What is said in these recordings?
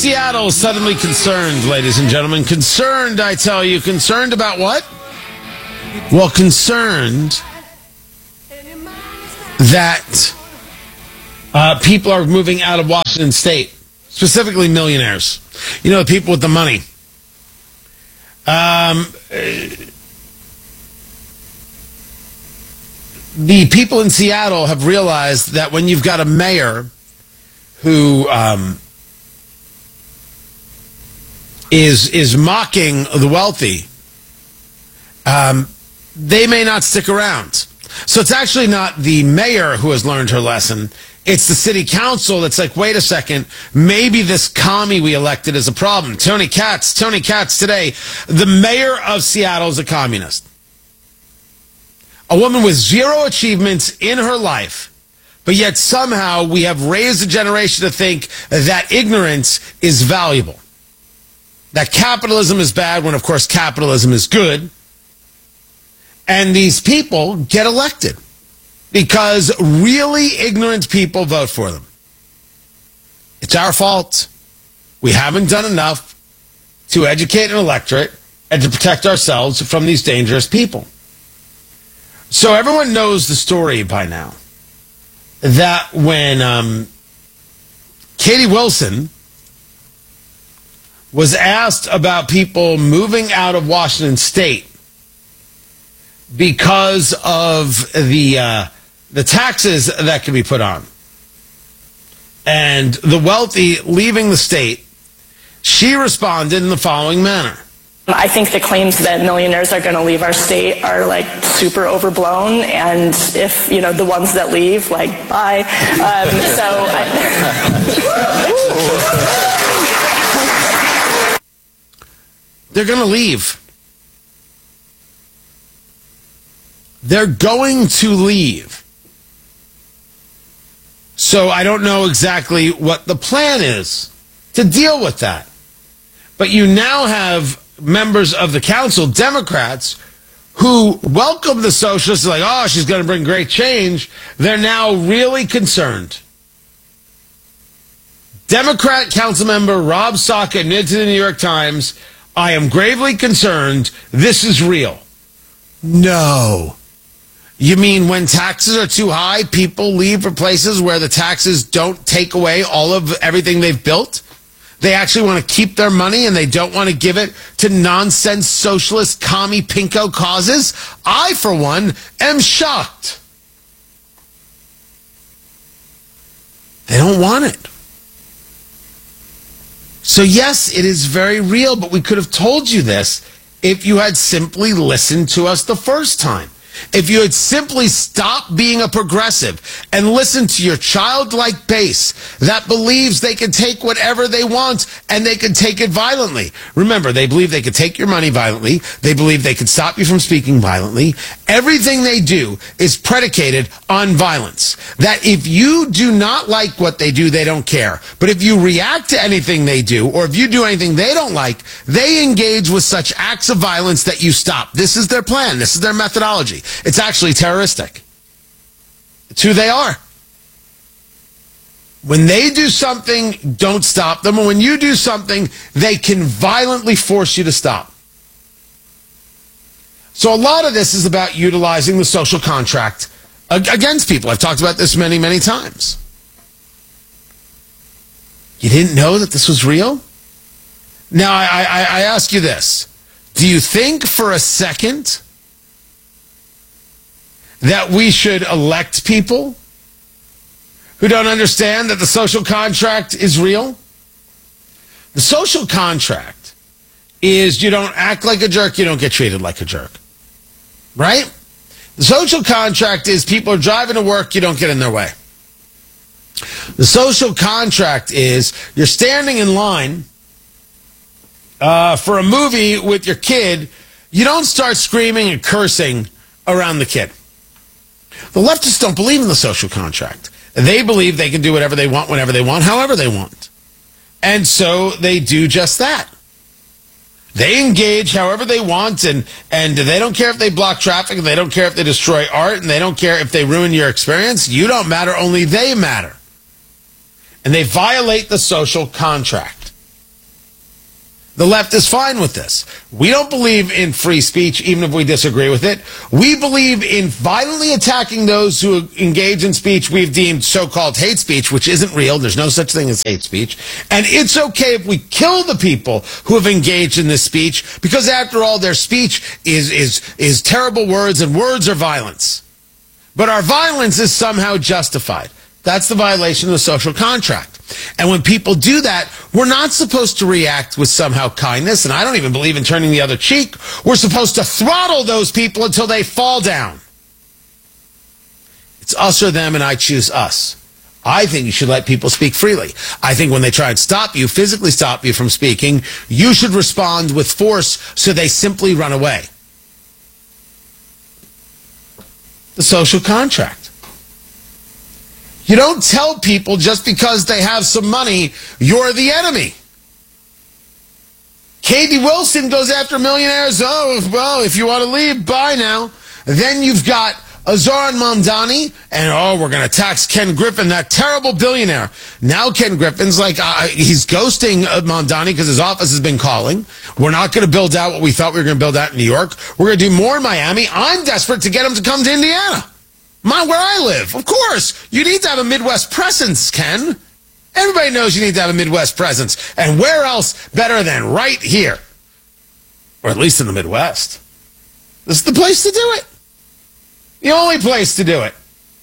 Seattle suddenly concerned, ladies and gentlemen. Concerned, I tell you. Concerned about what? Well, concerned that people are moving out of Washington State, specifically millionaires. You know, the people with the money. The people in Seattle have realized that when you've got a mayor who is mocking the wealthy, they may not stick around. So it's actually not the mayor who has learned her lesson. It's the city council that's like, wait a second, maybe this commie we elected is a problem. Tony Katz today, the mayor of Seattle is a communist. A woman with zero achievements in her life, but yet somehow we have raised a generation to think that ignorance is valuable. That capitalism is bad when, of course, capitalism is good. And these people get elected because really ignorant people vote for them. It's our fault. We haven't done enough to educate an electorate and to protect ourselves from these dangerous people. So everyone knows the story by now that when Katie Wilson was asked about people moving out of Washington State because of the taxes that can be put on and the wealthy leaving the state, she responded in the following manner. I think the claims that millionaires are going to leave our state are like super overblown, and if the ones that leave, like, bye. They're going to leave. They're going to leave. So I don't know exactly what the plan is to deal with that. But you now have members of the council, Democrats, who welcome the socialists, like, oh, she's going to bring great change. They're now really concerned. Democrat council member Rob Saka admitted to the New York Times, I am gravely concerned. This is real. No. You mean when taxes are too high, people leave for places where the taxes don't take away all of everything they've built? They actually want to keep their money and they don't want to give it to nonsense socialist commie pinko causes? I, for one, am shocked. They don't want it. So yes, it is very real, but we could have told you this if you had simply listened to us the first time. If you had simply stopped being a progressive and listened to your childlike base that believes they can take whatever they want and they can take it violently. Remember, they believe they could take your money violently. They believe they could stop you from speaking violently. Everything they do is predicated on violence. That if you do not like what they do, they don't care. But if you react to anything they do, or if you do anything they don't like, they engage with such acts of violence that you stop. This is their plan. This is their methodology. It's actually terroristic. It's who they are. When they do something, don't stop them. And when you do something, they can violently force you to stop. So a lot of this is about utilizing the social contract against people. I've talked about this many, many times. You didn't know that this was real? Now, I ask you this. Do you think for a second that we should elect people who don't understand that the social contract is real? The social contract is you don't act like a jerk, you don't get treated like a jerk. Right? The social contract is people are driving to work, you don't get in their way. The social contract is you're standing in line for a movie with your kid, you don't start screaming and cursing around the kid. The leftists don't believe in the social contract. They believe they can do whatever they want, whenever they want, however they want. And so they do just that. They engage however they want, and they don't care if they block traffic, and they don't care if they destroy art, and they don't care if they ruin your experience. You don't matter, only they matter. And they violate the social contract. The left is fine with this. We don't believe in free speech, even if we disagree with it. We believe in violently attacking those who engage in speech we've deemed so-called hate speech, which isn't real. There's no such thing as hate speech. And it's okay if we kill the people who have engaged in this speech, because after all, their speech is terrible words, and words are violence. But our violence is somehow justified. That's the violation of the social contract. And when people do that, we're not supposed to react with somehow kindness, and I don't even believe in turning the other cheek. We're supposed to throttle those people until they fall down. It's us or them, and I choose us. I think you should let people speak freely. I think when they try and stop you, physically stop you from speaking, you should respond with force so they simply run away. The social contract. You don't tell people just because they have some money, you're the enemy. Katie Wilson goes after millionaires. Oh, well, if you want to leave, bye now. Then you've got Zohran Mamdani, and we're going to tax Ken Griffin, that terrible billionaire. Now Ken Griffin's like, he's ghosting Mamdani because his office has been calling. We're not going to build out what we thought we were going to build out in New York. We're going to do more in Miami. I'm desperate to get him to come to Indiana. Where I live. Of course. You need to have a Midwest presence, Ken. Everybody knows you need to have a Midwest presence. And where else better than right here? Or at least in the Midwest. This is the place to do it. The only place to do it.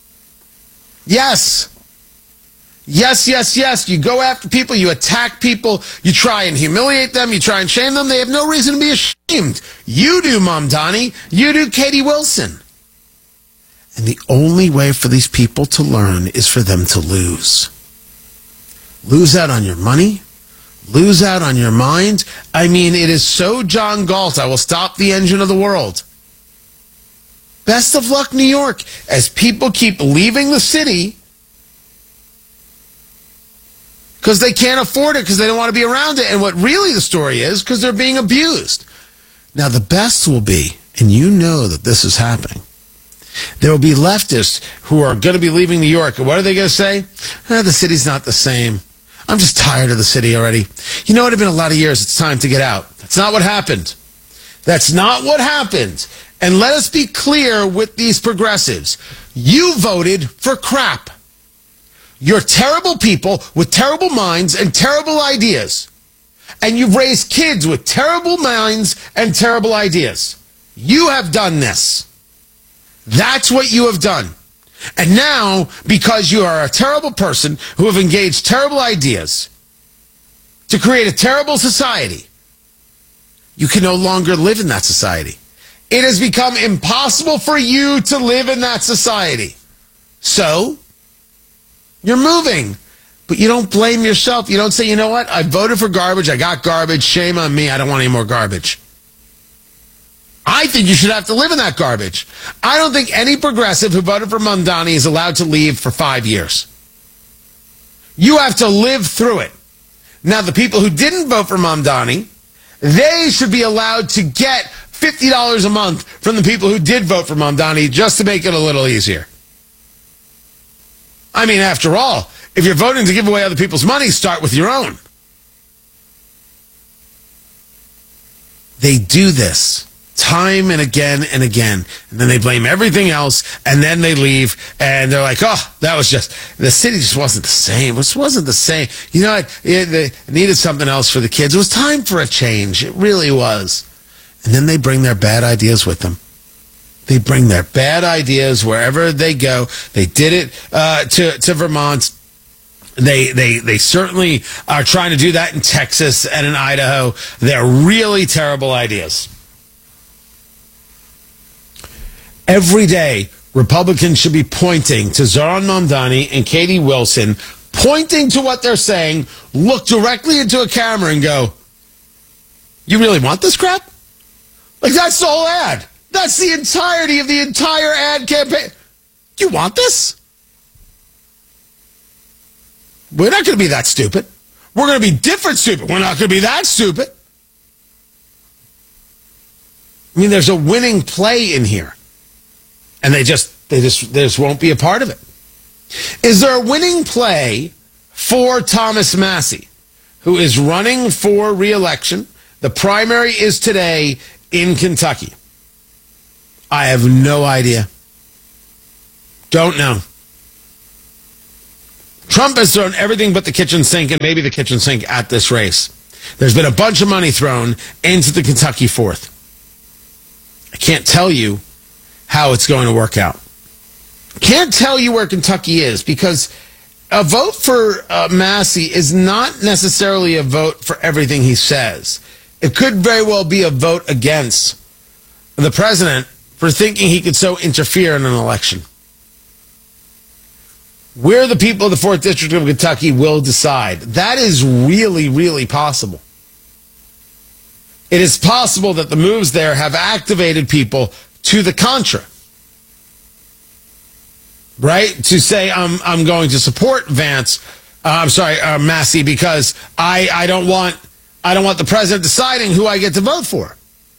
Yes. Yes, yes, yes. You go after people. You attack people. You try and humiliate them. You try and shame them. They have no reason to be ashamed. You do, Mamdani. You do, Katie Wilson. And the only way for these people to learn is for them to lose. Lose out on your money. Lose out on your mind. I mean, it is so John Galt. I will stop the engine of the world. Best of luck, New York. As people keep leaving the city because they can't afford it, because they don't want to be around it. And what really the story is, because they're being abused. Now, the best will be, and you know that this is happening, there will be leftists who are going to be leaving New York. And what are they going to say? The city's not the same. I'm just tired of the city already. You know, it had been a lot of years. It's time to get out. That's not what happened. That's not what happened. And let us be clear with these progressives. You voted for crap. You're terrible people with terrible minds and terrible ideas. And you've raised kids with terrible minds and terrible ideas. You have done this. That's what you have done. And now, because you are a terrible person who have engaged terrible ideas to create a terrible society, you can no longer live in that society. It has become impossible for you to live in that society. So, you're moving. But you don't blame yourself. You don't say, you know what? I voted for garbage. I got garbage. Shame on me. I don't want any more garbage. I think you should have to live in that garbage. I don't think any progressive who voted for Mamdani is allowed to leave for 5 years. You have to live through it. Now, the people who didn't vote for Mamdani, they should be allowed to get $50 a month from the people who did vote for Mamdani, just to make it a little easier. I mean, after all, if you're voting to give away other people's money, start with your own. They do this time and again and again. And then they blame everything else, and then they leave, and they're like, oh, that was just, the city just wasn't the same. It wasn't the same. You know, they needed something else for the kids. It was time for a change. It really was. And then they bring their bad ideas with them. They bring their bad ideas wherever they go. They did it to Vermont. They certainly are trying to do that in Texas and in Idaho. They're really terrible ideas. Every day, Republicans should be pointing to Zohran Mamdani and Katie Wilson, pointing to what they're saying, look directly into a camera and go, you really want this crap? Like, that's the whole ad. That's the entirety of the entire ad campaign. You want this? We're not going to be that stupid. We're going to be different stupid. We're not going to be that stupid. I mean, there's a winning play in here. And they just won't be a part of it. Is there a winning play for Thomas Massie, who is running for re-election The primary is today in Kentucky. I have no idea. Don't know. Trump has thrown everything but the kitchen sink and maybe the kitchen sink at this race. There's been a bunch of money thrown into the Kentucky 4th. I can't tell you how it's going to work out. Can't tell you where Kentucky is because a vote for Massey is not necessarily a vote for everything he says. It could very well be a vote against the president for thinking he could so interfere in an election. Where the people of the 4th District of Kentucky will decide. That is really, really possible. It is possible that the moves there have activated people to the contra. Right? To say, I'm going to support Massey because I don't want the president deciding who I get to vote for.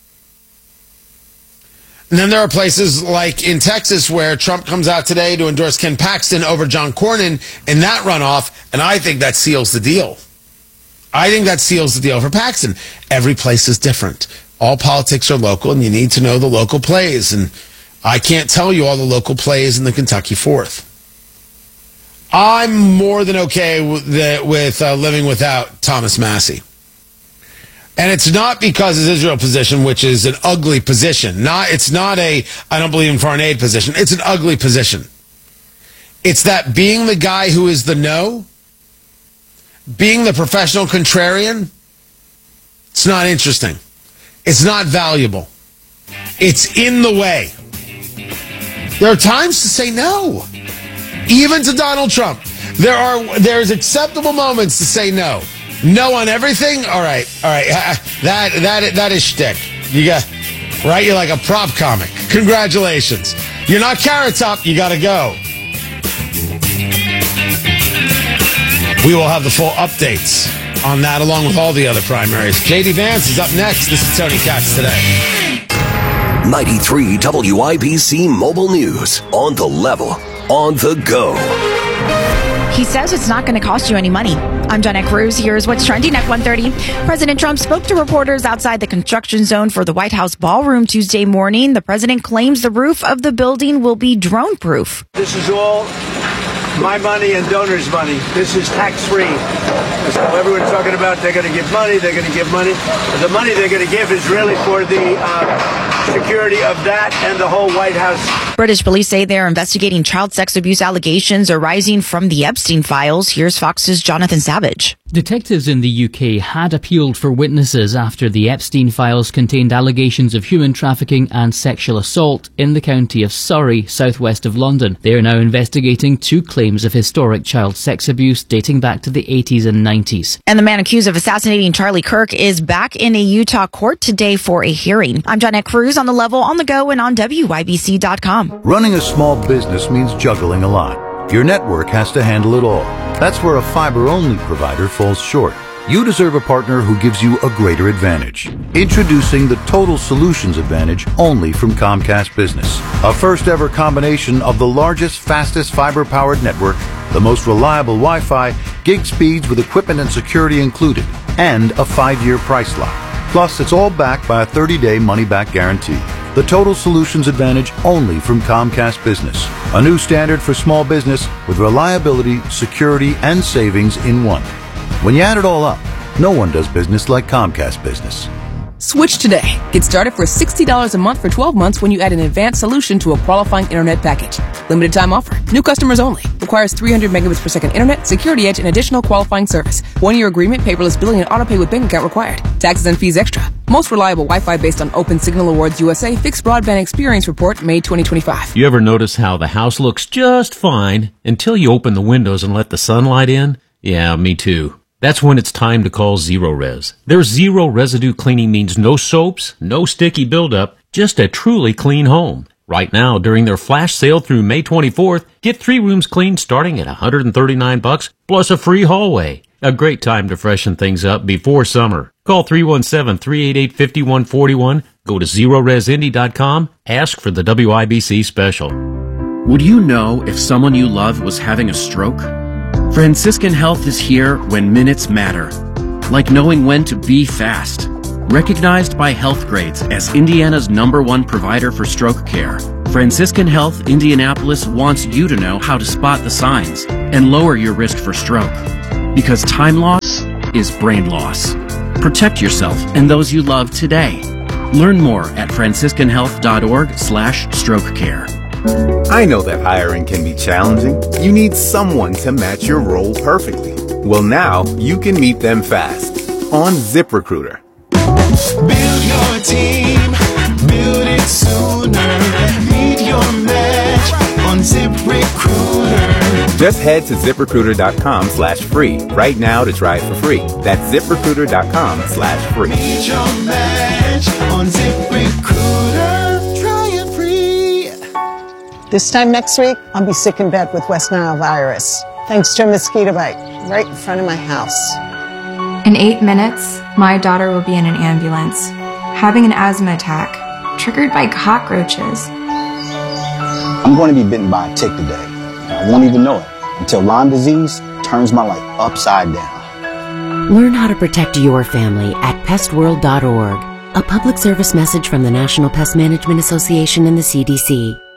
And then there are places like in Texas where Trump comes out today to endorse Ken Paxton over John Cornyn in that runoff, and I think that seals the deal. I think that seals the deal for Paxton. Every place is different. All politics are local, and you need to know the local plays, and I can't tell you all the local plays in the Kentucky 4th. I'm more than okay with living without Thomas Massey. And it's not because his Israel position, which is an ugly position. It's not a I don't believe in foreign aid position. It's an ugly position. It's that being the guy who is the no, being the professional contrarian, it's not interesting. It's not valuable. It's in the way. There are times to say no, even to Donald Trump. There's acceptable moments to say no. No on everything? All right. That is shtick. You got, right? You're like a prop comic. Congratulations. You're not Carrot Top. You got to go. We will have the full updates on that along with all the other primaries. J.D. Vance is up next. This is Tony Katz Today. 93 WIBC Mobile News. On the level. On the go. He says it's not going to cost you any money. I'm Donna Cruz. Here's what's trending at 1:30. President Trump spoke to reporters outside the construction zone for the White House ballroom Tuesday morning. The president claims the roof of the building will be drone-proof. This is all my money and donors' money. This is tax-free. So everyone's talking about they're going to give money, they're going to give money. The money they're going to give is really for the security of that and the whole White House. British police say they're investigating child sex abuse allegations arising from the Epstein files. Here's Fox's Jonathan Savage. Detectives in the UK had appealed for witnesses after the Epstein files contained allegations of human trafficking and sexual assault in the county of Surrey, southwest of London. They are now investigating 2 claims of historic child sex abuse dating back to the 80s and 90s. And the man accused of assassinating Charlie Kirk is back in a Utah court today for a hearing. I'm Jonette Cruz on the level, on the go, and on WIBC.com. Running a small business means juggling a lot. Your network has to handle it all. That's where a fiber-only provider falls short. You deserve a partner who gives you a greater advantage. Introducing the Total Solutions Advantage only from Comcast Business. A first-ever combination of the largest, fastest fiber-powered network, the most reliable Wi-Fi, gig speeds with equipment and security included, and a 5-year price lock. Plus, it's all backed by a 30-day money-back guarantee. The Total Solutions Advantage only from Comcast Business. A new standard for small business with reliability, security, and savings in one. When you add it all up, no one does business like Comcast Business. Switch today. Get started for $60 a month for 12 months when you add an advanced solution to a qualifying internet package. Limited time offer. New customers only. Requires 300 megabits per second internet, security edge, and additional qualifying service. 1-year agreement, paperless billing, and autopay with bank account required. Taxes and fees extra. Most reliable Wi-Fi based on Open Signal Awards USA Fixed Broadband Experience Report, May 2025. You ever notice how the house looks just fine until you open the windows and let the sunlight in? Yeah, me too. That's when it's time to call Zero Res. Their zero residue cleaning means no soaps, no sticky buildup, just a truly clean home. Right now, during their flash sale through May 24th, get 3 rooms cleaned starting at $139 plus a free hallway. A great time to freshen things up before summer. Call 317-388-5141, go to ZeroResIndy.com, ask for the WIBC special. Would you know if someone you love was having a stroke? Franciscan Health is here when minutes matter. Like knowing when to be fast. Recognized by Healthgrades as Indiana's #1 provider for stroke care, Franciscan Health Indianapolis wants you to know how to spot the signs and lower your risk for stroke. Because time loss is brain loss. Protect yourself and those you love today. Learn more at franciscanhealth.org/strokecare. I know that hiring can be challenging. You need someone to match your role perfectly. Well, now you can meet them fast on ZipRecruiter. Build your team, build it sooner. Meet your match on ZipRecruiter. Just head to ZipRecruiter.com/free right now to try it for free. That's ZipRecruiter.com/free. Meet your match on ZipRecruiter. Try it free. This time next week, I'll be sick in bed with West Nile virus, thanks to a mosquito bite right in front of my house. In 8 minutes, my daughter will be in an ambulance, having an asthma attack, triggered by cockroaches. I'm going to be bitten by a tick today. I won't even know it until Lyme disease turns my life upside down. Learn how to protect your family at pestworld.org. A public service message from the National Pest Management Association and the CDC.